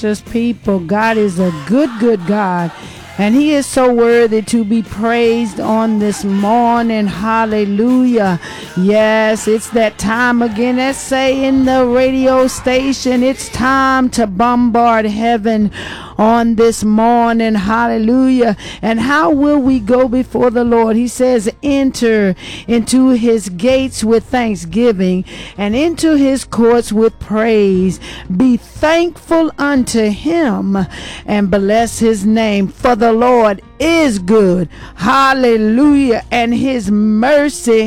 Just people, God is a good God, and He is so worthy to be praised on this morning. Hallelujah. Yes, it's that time again. Let's say in the radio station, it's time to bombard heaven on this morning. Hallelujah. And how will we go before the Lord? He says, enter into His gates with thanksgiving and into His courts with praise. Be thankful unto Him and bless His name, for the Lord is good. Hallelujah. And His mercy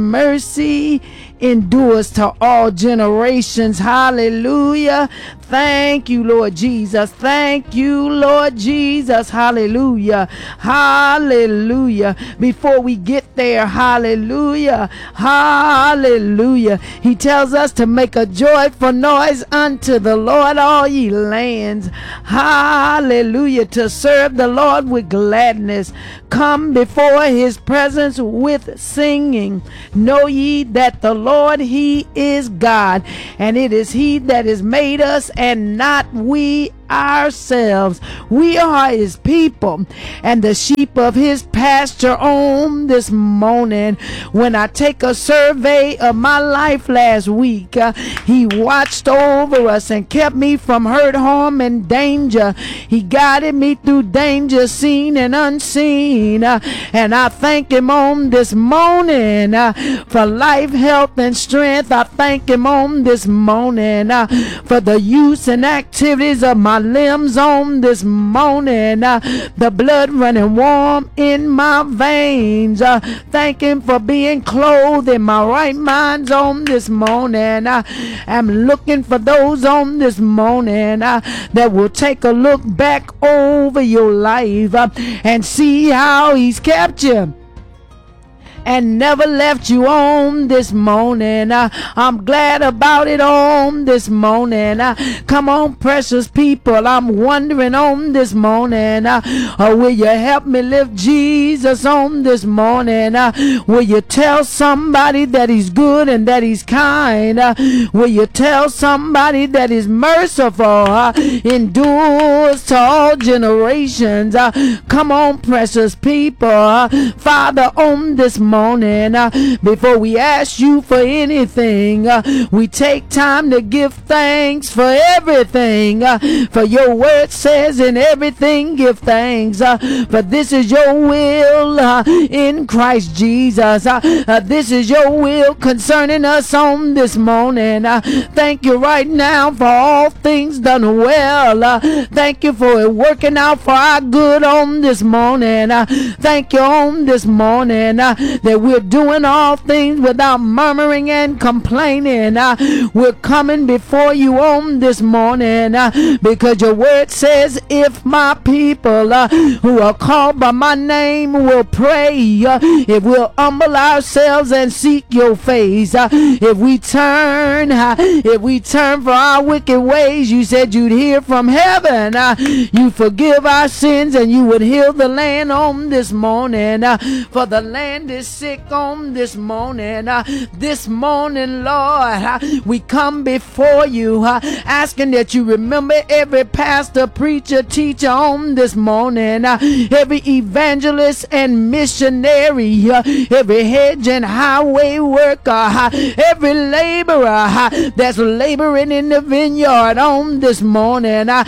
endures to all generations. Hallelujah. Thank you, Lord Jesus. Thank you, Lord Jesus. Hallelujah. Hallelujah. Before we get there, hallelujah. Hallelujah. He tells us to make a joyful noise unto the Lord, all ye lands. Hallelujah. To serve the Lord with gladness. Come before His presence with singing. Know ye that the Lord, He is God, and it is He that has made us and not we ourselves. We are His people and the sheep of His pasture on this morning. When I take a survey of my life last week, He watched over us and kept me from hurt, harm, and danger. He guided me through danger seen and unseen, and I thank Him on this morning for life, health, and strength. I thank Him on this morning for the use and activities of my limbs on this morning, the blood running warm in my veins. Thank Him for being clothed in my right minds on this morning. I'm looking for those on this morning that will take a look back over your life and see how He's kept you and never left you on this morning. I'm glad about it on this morning. Come on, precious people, I'm wondering on this morning, will you help me lift Jesus on this morning? Will you tell somebody that He's good and that He's kind? Will you tell somebody that He's merciful, endures to all generations? Come on, precious people. Father, on this morning, before we ask you for anything, we take time to give thanks for everything. For your word says in everything give thanks, for this is your will in Christ Jesus. This is your will concerning us on this morning. Thank you right now for all things done well. Thank you for it working out for our good on this morning. Thank you on this morning that we're doing all things without murmuring and complaining. We're coming before you on this morning because your word says, if my people who are called by my name will pray, if we'll humble ourselves and seek your face, if we turn for our wicked ways, you said you'd hear from heaven, you forgive our sins, and you would heal the land on this morning. For the land is sick on this morning. This morning, Lord, we come before you asking that you remember every pastor, preacher, teacher on this morning, every evangelist and missionary, every hedge and highway worker, every laborer that's laboring in the vineyard on this morning.